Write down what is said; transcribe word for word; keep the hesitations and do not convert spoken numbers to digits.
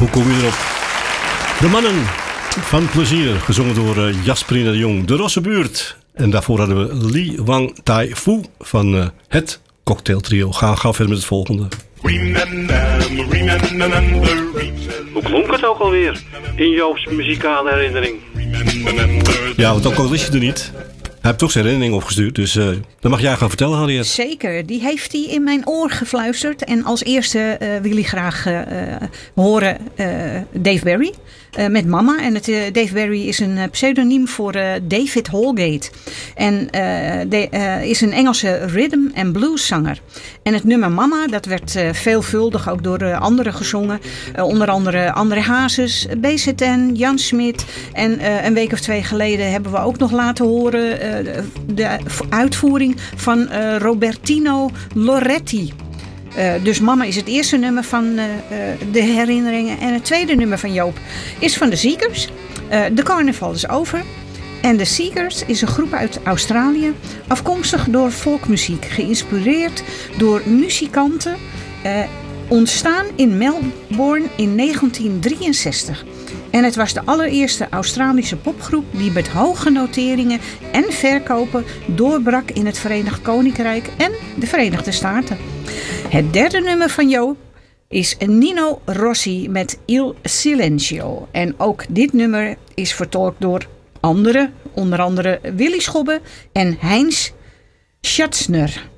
Hoe kom je erop? De mannen van plezier, gezongen door uh, Jasperina de Jong, de Rosse Buurt. En daarvoor hadden we Lee Wang Tai Fu van uh, het cocktailtrio. Gaan gauw verder met het volgende. Hoe klonk het ook alweer in Joop's muzikale herinnering? Ja, want ook al is je er niet. Hij heeft toch zijn herinnering opgestuurd, dus uh, dat mag jij gaan vertellen, Harriet. Zeker, die heeft hij in mijn oor gefluisterd. En als eerste uh, wil hij graag uh, horen uh, Dave Berry uh, met Mama. En het, uh, Dave Berry is een pseudoniem voor uh, David Holgate. En uh, de, uh, is een Engelse rhythm en blues zanger. En het nummer Mama, dat werd uh, veelvuldig ook door uh, anderen gezongen. Uh, onder andere André Hazes, B Z N, Jan Smit. En uh, een week of twee geleden hebben we ook nog laten horen uh, de, de uitvoering van uh, Robertino Loretti. Uh, dus Mama is het eerste nummer van uh, uh, de herinneringen. En het tweede nummer van Joop is van de Seekers. Uh, de carnaval is over. En de Seekers is een groep uit Australië. Afkomstig door folkmuziek. Geïnspireerd door muzikanten. Uh, ontstaan in Melbourne in negentien drieënzestig. En het was de allereerste Australische popgroep die met hoge noteringen en verkopen doorbrak in het Verenigd Koninkrijk en de Verenigde Staten. Het derde nummer van Joop is Nino Rossi met Il Silenzio. En ook dit nummer is vertolkt door anderen, onder andere Willy Schobbe en Heinz Schatzner.